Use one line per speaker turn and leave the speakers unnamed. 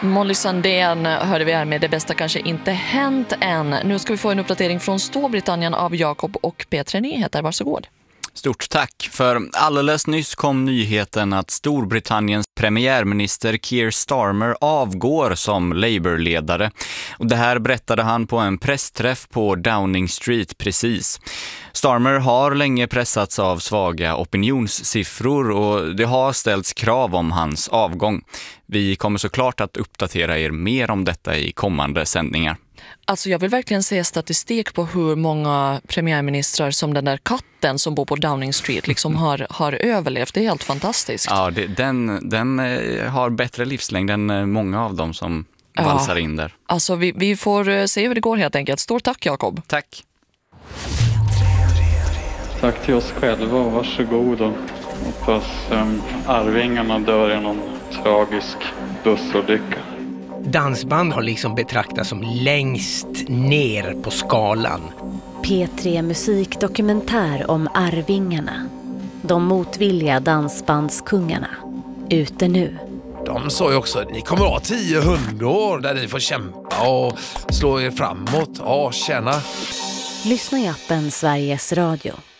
Molly Sandén hörde vi här med Det bästa kanske inte hänt än. Nu ska vi få en uppdatering från Storbritannien av Jakob och P3 Nyheter. Varsågod.
Stort tack, för alldeles nyss kom nyheten att Storbritanniens premiärminister Keir Starmer avgår som Labour-ledare. Och det här berättade han på en pressträff på Downing Street precis. Starmer har länge pressats av svaga opinionssiffror och det har ställts krav om hans avgång. Vi kommer såklart att uppdatera er mer om detta i kommande sändningar.
Alltså jag vill verkligen se statistik på hur många premiärministrar som den där katten som bor på Downing Street liksom har överlevt. Det är helt fantastiskt.
Ja, den har bättre livslängd än många av dem som valsar in där.
Alltså vi får se hur det går helt enkelt. Stort tack Jakob.
Tack.
Tack till oss själva och varsågod. Hoppas Arvingarna dör i någon tragisk bussolycka.
Dansband har liksom betraktats som längst ner på skalan.
P3 musikdokumentär om Arvingarna. De motvilliga dansbandskungarna. Ute nu.
De sa ju också att ni kommer ha 10 hundår där ni får kämpa och slå er framåt. Ja, tjena.
Lyssna i appen Sveriges Radio.